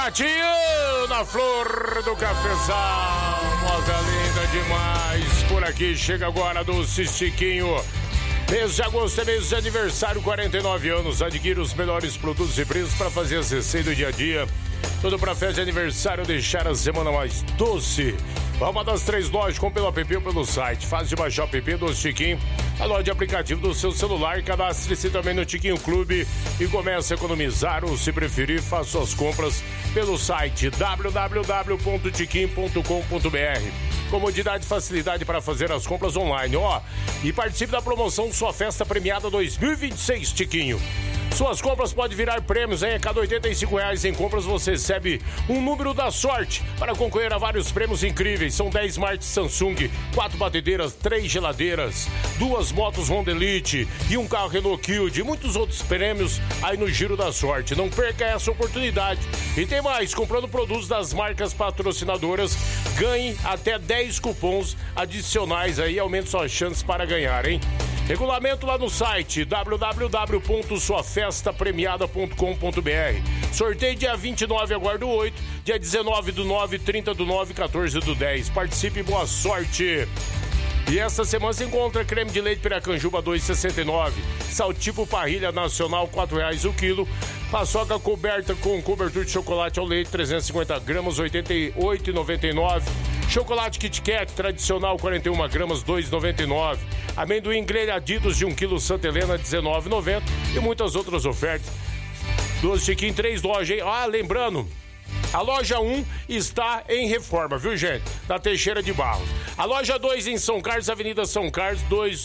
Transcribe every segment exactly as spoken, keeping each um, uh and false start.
Tio, na flor do cafezal, moda linda demais. Por aqui chega agora do Cistiquinho. Mês de agosto é mês de aniversário, quarenta e nove anos. Adquira os melhores produtos e preços para fazer as receitas do dia a dia. Tudo para festa de aniversário, deixar a semana mais doce. Uma das três lojas, com pelo app ou pelo site. Fácil de baixar o app do Tiquinho, a loja de aplicativo do seu celular. Cadastre-se também no Tiquinho Clube e comece a economizar, ou se preferir, faça suas compras pelo site w w w ponto tiquinho ponto com ponto b r. Comodidade e facilidade para fazer as compras online, ó. E participe da promoção Sua Festa Premiada dois mil e vinte e seis, Tiquinho. Suas compras podem virar prêmios, hein? A cada oitenta e cinco reais em compras você recebe um número da sorte para concorrer a vários prêmios incríveis. São dez Smart Samsung, quatro batedeiras, três geladeiras, duas motos Honda Elite e um carro Renault Kwid e muitos outros prêmios aí no Giro da Sorte. Não perca essa oportunidade. E tem mais, comprando produtos das marcas patrocinadoras, ganhe até dez cupons adicionais aí, aumente suas chances para ganhar, hein? Regulamento lá no site w w w ponto sua festa premiada ponto com ponto b r. Sorteio dia vinte e nove agora do oito, dia dezenove do nove, trinta do nove, quatorze do dez. Participe e boa sorte. E essa semana se encontra creme de leite Piracanjuba dois reais e sessenta e nove centavos, saltipo Parrilha Nacional quatro reais o quilo, paçoca coberta com cobertura de chocolate ao leite trezentos e cinquenta gramas oitenta e oito reais e noventa e nove centavos. Chocolate Kit Kat tradicional quarenta e uma gramas dois reais e noventa e nove centavos. Amendoim grelhadidos de um quilo Santa Helena dezenove reais e noventa centavos e muitas outras ofertas. Doce Chiquinho, três lojas, hein? Ah, lembrando, a loja um está em reforma, viu, gente? Na Teixeira de Barros. A loja dois em São Carlos, Avenida São Carlos, dois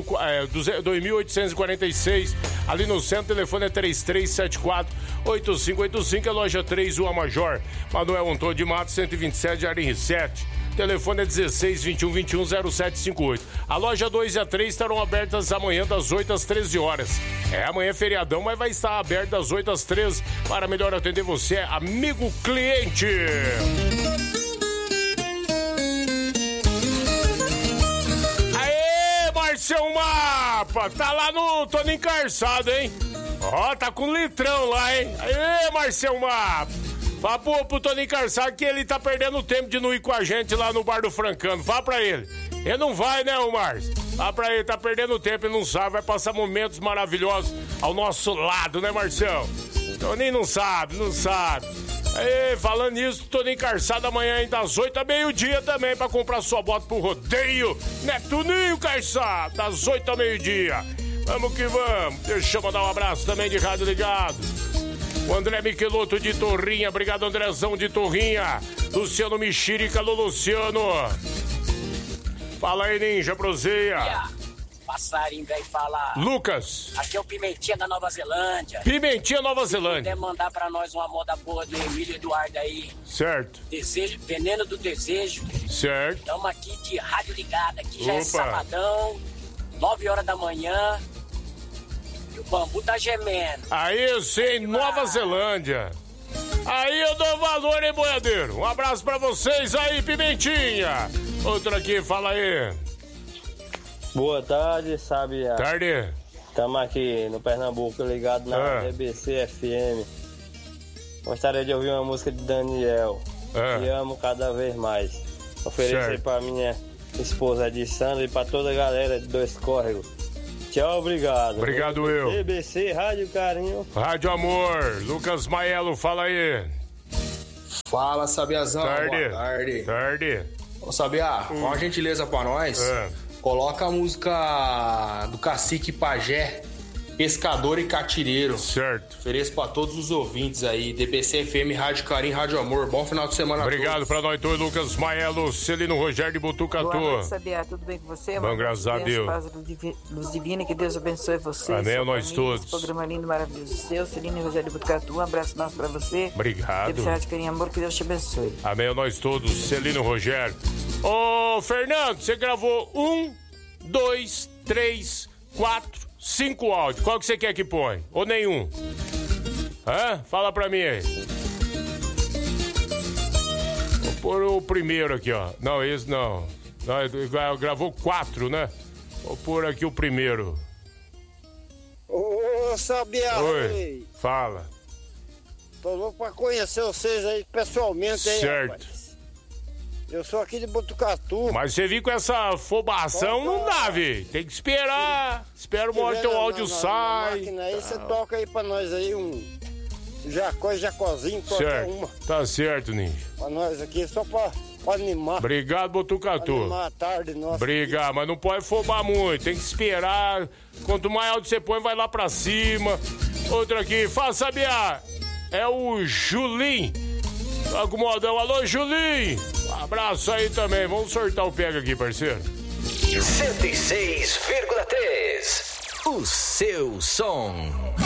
mil oitocentos e quarenta e seis. Ali no centro, o telefone é três três sete quatro, oito cinco oito cinco. A loja três, Rua Major, Manuel Antônio de Matos, cento e vinte e sete, Jardim R sete. O telefone é dezesseis, vinte e um, vinte e um, zero sete cinco oito. A loja dois e a três estarão abertas amanhã das oito às treze horas. É, amanhã é feriadão, mas vai estar aberto das oito às treze para melhor atender você, amigo cliente. Aê, Marcelo Mapa, tá lá no Toninho Calçado, hein? Ó, tá com litrão lá, hein? Aê, Marcelo Mapa. Fala pro, pro Toninho Calçado que ele tá perdendo tempo de não ir com a gente lá no Bar do Francano. Fala pra ele. Ele não vai, né, ô Márcio? Fala pra ele, tá perdendo tempo, ele não sabe. Vai passar momentos maravilhosos ao nosso lado, né, Marcelo? Toninho não sabe, não sabe. Aí, falando nisso, Toninho Calçado amanhã ainda das oito a meio-dia também pra comprar sua bota pro rodeio. Né, Toninho Calçado? Das oito a meio-dia. Vamos que vamos. Deixa eu mandar um abraço também de Rádio Ligado. O André Michelotto de Torrinha, obrigado Andrezão de Torrinha. Luciano Mexerica, alô Luciano. Fala aí, Ninja, proseia. Passarinho vai falar. Lucas. Aqui é o Pimentinha da Nova Zelândia. Pimentinha Nova Zelândia. Se puder mandar pra nós uma moda boa do Emílio Eduardo aí. Certo. Desejo, Veneno do Desejo. Certo. Estamos aqui de rádio ligada. Aqui já Opa. é sabadão, nove horas da manhã. E o bambu tá gemendo. Aí eu sei, Nova Zelândia. Aí eu dou valor, hein, boiadeiro? Um abraço pra vocês aí, Pimentinha. Outro aqui, fala aí. Boa tarde, Sabia. Tarde. Estamos aqui no Pernambuco, ligado na Ah. D B C F M. Gostaria de ouvir uma música de Daniel. Ah. Te amo cada vez mais. Oferecer Certo. para minha esposa de Sandra e para toda a galera de Dois Córregos. Tchau, obrigado. Obrigado, eu. D B C, Rádio Carinho. Rádio Amor. Lucas Maiello, fala aí. Fala, Sabiazão. Tarde. Boa tarde. Tarde. Ô, Sabiá, Hum. uma gentileza pra nós. É. Coloca a música do Cacique Pajé, Pescador e Catireiro. Certo. Ofereço pra todos os ouvintes aí. D B C F M, Rádio Carinho, Rádio Amor. Bom final de semana a Obrigado todos. pra nós todos, Lucas Maiello, Celino Rogério de Botucatu. Boa noite, Sabiá. Tudo bem com você? Bom, graças a Deus. Paz, luz divi- luz divina, que Deus abençoe você. Amém, sua nós família, todos. esse programa lindo, maravilhoso seu, Celino e Rogério de Botucatu. Um abraço nosso pra você. Obrigado. Deus de carinho e amor, que Deus te abençoe. Amém a nós todos, Celino Rogério. Ô, Fernando, você gravou um, dois, três, quatro, cinco áudios. Qual que você quer que põe? Ou nenhum? Hã? Fala pra mim aí. Vou pôr o primeiro aqui, ó. Não, esse não. Não, ele gra- gravou quatro, né? Vou pôr aqui o primeiro. Ô, Sabiá, Oi, rei. fala. Tô louco pra conhecer vocês aí pessoalmente, aí, Certo. rapaz. Eu sou aqui de Botucatu. Mas você vir com essa afobação, não dá, velho. Tem que esperar. Espera uma hora que teu áudio sai. Na aí você toca aí pra nós aí um jacó e jacozinho, qualquer Certo. uma. Tá certo, Ninja. Pra nós aqui, só pra, pra animar. Obrigado, Botucatu. Animar a tarde nossa. Obrigado, mas não pode afobar muito. Tem que esperar. Quanto mais áudio você põe, vai lá pra cima. Outro aqui, fala, Sabiá. É o Julim. Tá com modão. Alô, Julim. Um abraço aí também. Vamos sortar o pega aqui, parceiro. cento e seis vírgula três. O seu som.